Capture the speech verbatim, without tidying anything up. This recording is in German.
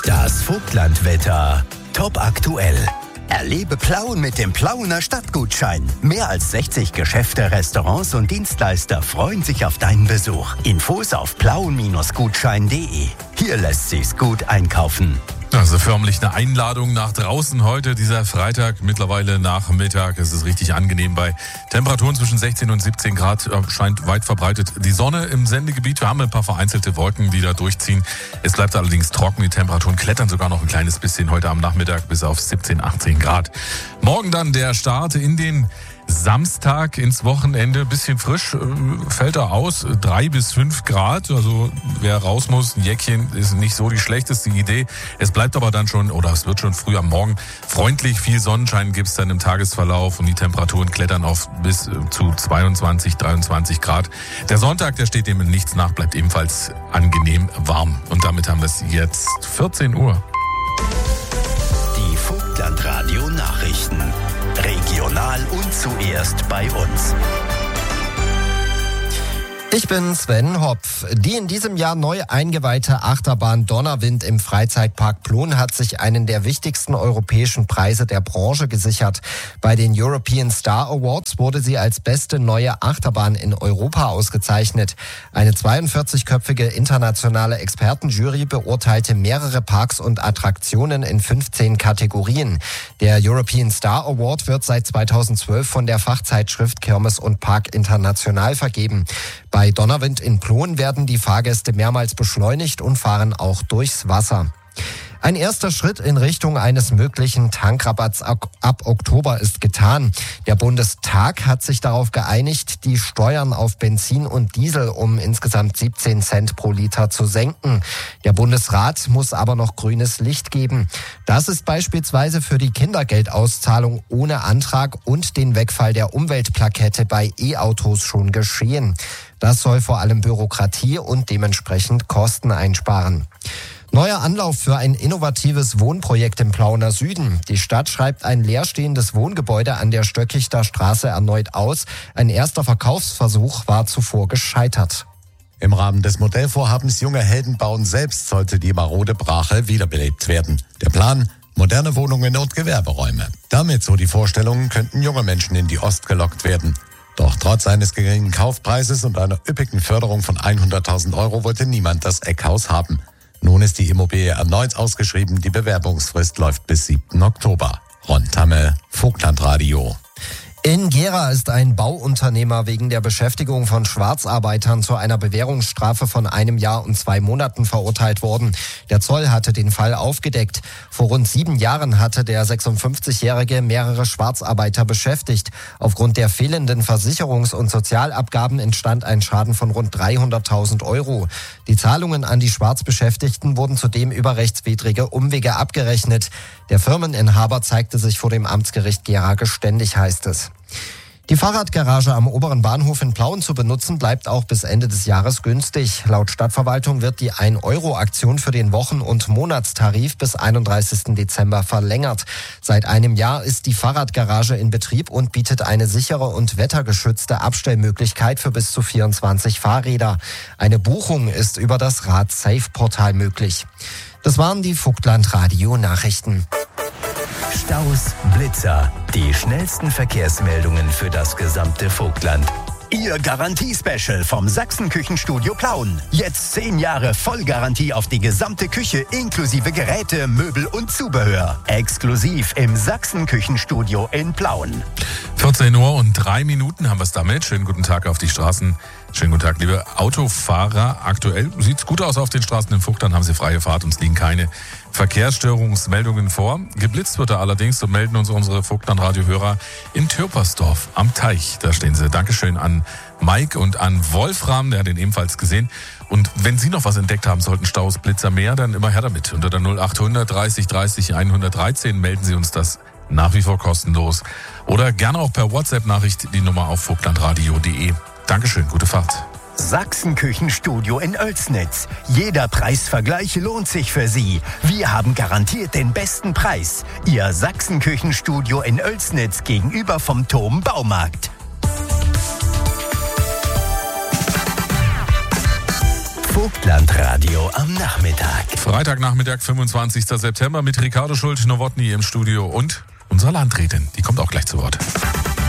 Das Vogtlandwetter. Top aktuell. Erlebe Plauen mit dem Plauener Stadtgutschein. Mehr als sechzig Geschäfte, Restaurants und Dienstleister freuen sich auf deinen Besuch. Infos auf plauen Bindestrich gutschein punkt de. Hier lässt sich's gut einkaufen. Also förmlich eine Einladung nach draußen heute, dieser Freitag, mittlerweile Nachmittag. Es ist richtig angenehm bei Temperaturen zwischen sechzehn und siebzehn Grad, scheint weit verbreitet die Sonne im Sendegebiet. Wir haben ein paar vereinzelte Wolken, die da durchziehen. Es bleibt allerdings trocken, die Temperaturen klettern sogar noch ein kleines bisschen heute am Nachmittag bis auf siebzehn, achtzehn Grad. Morgen dann der Start in den Samstag ins Wochenende, bisschen frisch, fällt er aus, drei bis fünf Grad, also wer raus muss, ein Jäckchen ist nicht so die schlechteste Idee. Es bleibt aber dann schon, oder es wird schon früh am Morgen freundlich, viel Sonnenschein gibt's dann im Tagesverlauf und die Temperaturen klettern auf bis zu zweiundzwanzig, dreiundzwanzig Grad. Der Sonntag, der steht dem in nichts nach, bleibt ebenfalls angenehm warm. Und damit haben wir es jetzt vierzehn Uhr. Die Vogtlandradio Nachrichten. Regional und zuerst bei uns. Ich bin Sven Hopf. Die in diesem Jahr neu eingeweihte Achterbahn Donnerwind im Freizeitpark Plon hat sich einen der wichtigsten europäischen Preise der Branche gesichert. Bei den European Star Awards wurde sie als beste neue Achterbahn in Europa ausgezeichnet. Eine zweiundvierzigköpfige internationale Expertenjury beurteilte mehrere Parks und Attraktionen in fünfzehn Kategorien. Der European Star Award wird seit zweitausendzwölf von der Fachzeitschrift Kirmes und Park International vergeben. Bei Donnerwind in Plon werden die Fahrgäste mehrmals beschleunigt und fahren auch durchs Wasser. Ein erster Schritt in Richtung eines möglichen Tankrabatts ab Oktober ist getan. Der Bundestag hat sich darauf geeinigt, die Steuern auf Benzin und Diesel um insgesamt siebzehn Cent pro Liter zu senken. Der Bundesrat muss aber noch grünes Licht geben. Das ist beispielsweise für die Kindergeldauszahlung ohne Antrag und den Wegfall der Umweltplakette bei E-Autos schon geschehen. Das soll vor allem Bürokratie und dementsprechend Kosten einsparen. Neuer Anlauf für ein innovatives Wohnprojekt im Plauener Süden. Die Stadt schreibt ein leerstehendes Wohngebäude an der Stöckichter Straße erneut aus. Ein erster Verkaufsversuch war zuvor gescheitert. Im Rahmen des Modellvorhabens Junge Helden bauen selbst sollte die marode Brache wiederbelebt werden. Der Plan? Moderne Wohnungen und Gewerberäume. Damit, so die Vorstellungen, könnten junge Menschen in die Ost gelockt werden. Doch trotz eines geringen Kaufpreises und einer üppigen Förderung von hunderttausend Euro wollte niemand das Eckhaus haben. Nun ist die Immobilie erneut ausgeschrieben. Die Bewerbungsfrist läuft bis siebten Oktober. Ron Tamme, Vogtlandradio. In Gera ist ein Bauunternehmer wegen der Beschäftigung von Schwarzarbeitern zu einer Bewährungsstrafe von einem Jahr und zwei Monaten verurteilt worden. Der Zoll hatte den Fall aufgedeckt. Vor rund sieben Jahren hatte der sechsundfünfzigjährige mehrere Schwarzarbeiter beschäftigt. Aufgrund der fehlenden Versicherungs- und Sozialabgaben entstand ein Schaden von rund dreihunderttausend Euro. Die Zahlungen an die Schwarzbeschäftigten wurden zudem über rechtswidrige Umwege abgerechnet. Der Firmeninhaber zeigte sich vor dem Amtsgericht Gera geständig, heißt es. Die Fahrradgarage am oberen Bahnhof in Plauen zu benutzen, bleibt auch bis Ende des Jahres günstig. Laut Stadtverwaltung wird die ein Euro Aktion für den Wochen- und Monatstarif bis einunddreißigsten Dezember verlängert. Seit einem Jahr ist die Fahrradgarage in Betrieb und bietet eine sichere und wettergeschützte Abstellmöglichkeit für bis zu vierundzwanzig Fahrräder. Eine Buchung ist über das Rad-Safe-Portal möglich. Das waren die Vogtlandradio-Nachrichten. Staus, Blitzer, die schnellsten Verkehrsmeldungen für das gesamte Vogtland. Ihr Garantie-Special vom Sachsen-Küchenstudio Plauen. Jetzt zehn Jahre Vollgarantie auf die gesamte Küche inklusive Geräte, Möbel und Zubehör. Exklusiv im Sachsen-Küchenstudio in Plauen. vierzehn Uhr und drei Minuten haben wir es damit. Schönen guten Tag auf die Straßen. Schönen guten Tag, liebe Autofahrer. Aktuell sieht's gut aus auf den Straßen. Im Vogtland haben Sie freie Fahrt. Uns liegen keine Verkehrsstörungsmeldungen vor. Geblitzt wird er allerdings, so melden uns unsere Vogtland-Radio-Hörer in Türpersdorf am Teich. Da stehen sie. Dankeschön an Mike und an Wolfram, der hat den ebenfalls gesehen. Und wenn Sie noch was entdeckt haben sollten, Staus, Blitzer, mehr, dann immer her damit. Unter der null achthundert dreißig dreißig hundertdreizehn melden Sie uns das nach wie vor kostenlos. Oder gerne auch per WhatsApp-Nachricht die Nummer auf vogtlandradio punkt de. Dankeschön, gute Fahrt. Sachsen-Küchenstudio in Oelsnitz. Jeder Preisvergleich lohnt sich für Sie. Wir haben garantiert den besten Preis. Ihr Sachsen-Küchenstudio in Oelsnitz gegenüber vom Tom Baumarkt. Vogtlandradio am Nachmittag. Freitagnachmittag, fünfundzwanzigster September mit Ricardo Schult-Nowotny im Studio und unserer Landrätin. Die kommt auch gleich zu Wort.